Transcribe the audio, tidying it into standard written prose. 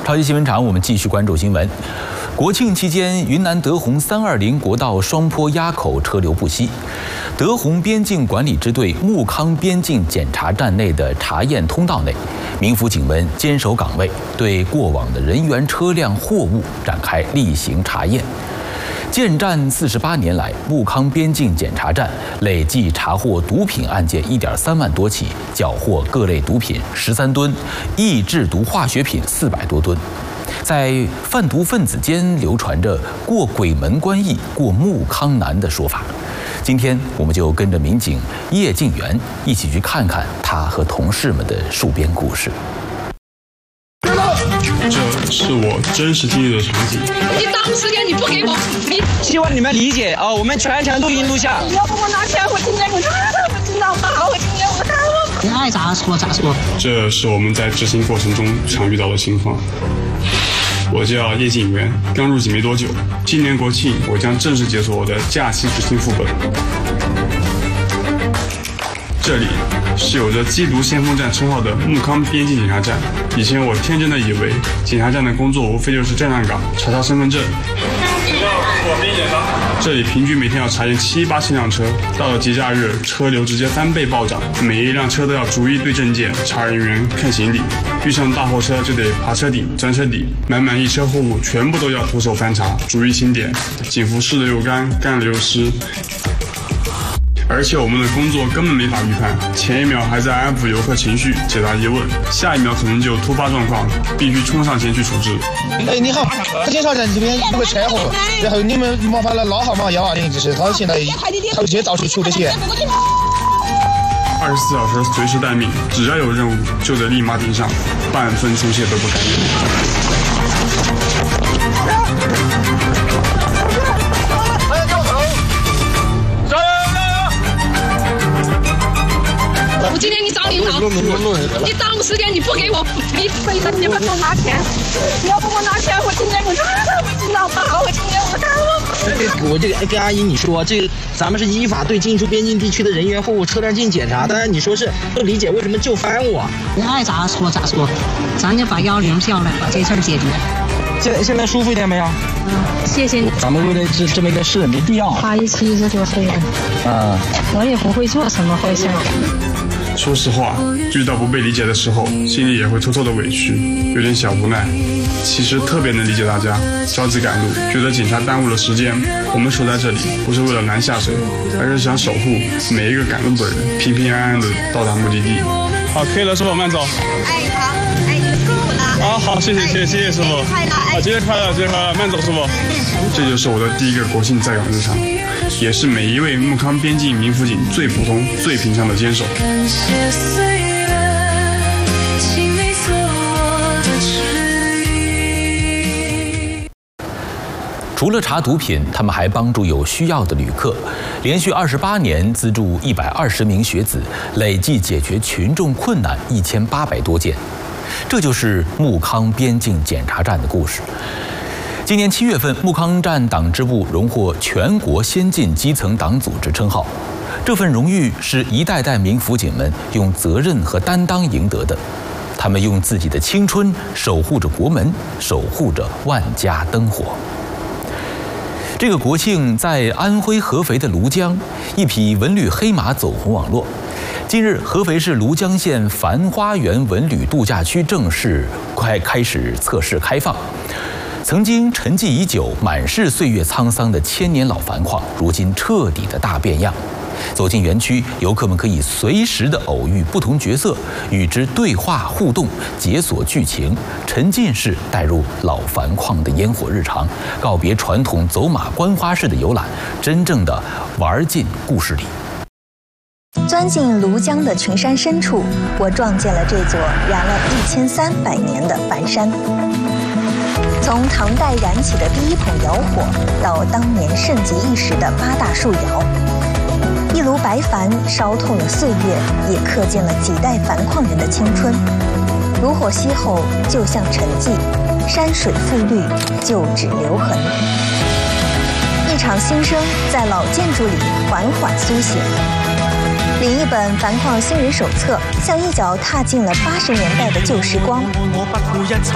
超级新闻场，我们继续关注新闻。国庆期间，云南德宏320国道双坡垭口车流不息。德宏边境管理支队木康边境检查站内的查验通道内，民府警们坚守岗位，对过往的人员、车辆、货物展开例行查验。建站48年来，木康边境检查站累计查获毒品案件1.3万多起，缴获各类毒品13吨，易制毒化学品400多吨。在贩毒分子间流传着“过鬼门关易，过木康难”的说法。今天，我们就跟着民警叶静元一起去看看他和同事们的戍边故事。 这是我真实经历的场景。 你耽误时间，你不给我， 希望你们理解啊！我们全程录音录像。 要不我拿钱，我今天我知道吗？我今天我看我。 你爱咋说咋说。 这是我们在执行过程中常遇到的情况。我叫叶静元，刚入警没多久。今年国庆，我将正式解锁我的假期执行副本。这里是有着缉毒先锋站称号的木康边境检查站。以前我天真的以为检查站的工作无非就是站上岗查身份证。这里平均每天要查验7、8千辆车，到了节假日，车流直接3倍暴涨，每一辆车都要逐一对证件、查人员、看行李，遇上大货车就得爬车顶、钻车底，满满一车货物全部都要徒手翻查，逐一清点，警服湿了又干，干了又湿。而且我们的工作根本没法预判，前一秒还在安抚游客情绪、解答疑问，下一秒可能就有突发状况，必须冲上前去处置。 哎，你好，检查站这边有个车祸，然后你们麻烦了老号码120，就是他现在他直接到处求这些。 24小时随时待命，只要有任务就得立马顶上，半分松懈都不敢有。 我今天你找领导，你耽误时间，你不给我，你非得你们给我拿钱，要不我拿钱，我今天我知道吗？我今天我看我。 我这个跟阿姨你说，这个咱们是依法对进出边境地区的人员、货物、车辆进行检查，当然你说是不理解为什么就翻我？ 你爱咋说咋说，咱就把110叫来，把这事儿解决。 现在舒服一点没有？ 谢谢你。 咱们为了这么一个事没必要。 他170多岁了，我也不会做什么坏事。 说实话，遇到不被理解的时候，心里也会偷偷的委屈，有点小无奈。其实特别能理解大家着急赶路，觉得警察耽误了时间。我们守在这里不是为了拦下谁，而是想守护每一个赶路的人，平平安安的到达目的地。好，可以了，师傅，慢走。 哎，好，哎，辛苦了。 啊，好，谢谢师傅。节日快乐，节日快乐，慢走，师傅。这就是我的第一个国庆在岗日常，也是每一位木康边境民辅警最普通、最平常的坚守。 除了查毒品，他们还帮助有需要的旅客，连续28年资助120名学子，累计解决群众困难1800多件。这就是木康边境检查站的故事。今年7月份，木康站党支部荣获全国先进基层党组织称号，这份荣誉是一代代民辅警们用责任和担当赢得的。他们用自己的青春守护着国门，守护着万家灯火。这个国庆，在安徽合肥的庐江，一匹文旅黑马走红网络。近日，合肥市庐江县繁花园文旅度假区正式开始测试开放。曾经沉寂已久、满是岁月沧桑的千年老矾矿，如今彻底的大变样。走进园区，游客们可以随时的偶遇不同角色，与之对话互动，解锁剧情，沉浸式带入老矾矿的烟火日常，告别传统走马观花式的游览，真正的玩进故事里。 钻进庐江的群山深处，我撞见了这座燃了1300年的矾山。从唐代燃起的第一捧窑火，到当年盛极一时的8大树窑，一炉白矾烧透了岁月，也刻进了几代矾矿人的青春。炉火熄后，就像沉寂，山水复绿，旧址留痕。一场新生在老建筑里缓缓苏醒。另一本矾矿新人手册，像一脚踏进了80年代的旧时光。